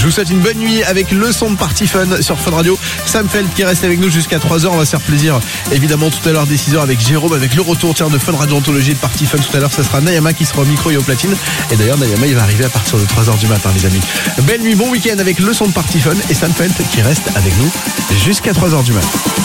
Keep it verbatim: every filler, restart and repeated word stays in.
vous souhaite une bonne nuit avec le son de Party Fun sur Fun Radio. Sam Feld qui reste avec nous jusqu'à trois heures. On va se faire plaisir évidemment tout à l'heure dès six heures avec Jérôme, avec le retour tiens, de Fun Radio Anthologie de Party Fun. Tout à l'heure, ça sera Nayama qui sera au micro et au platine. Et d'ailleurs, Nayama, il va arriver à partir de trois heures du matin, les amis. Belle nuit, bon week-end avec le son de Party Fun et Sam Feld qui reste avec nous jusqu'à trois heures du matin.